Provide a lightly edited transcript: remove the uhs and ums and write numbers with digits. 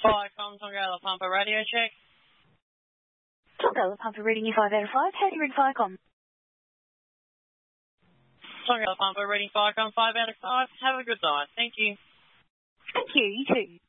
Viacom, Tonga Pumper radio check. Tonga Pumper reading you 5 out of 5. How do you read Viacom? Tonga Pumper reading Viacom 5 out of 5. Have a good night. Thank you. Thank you. You too.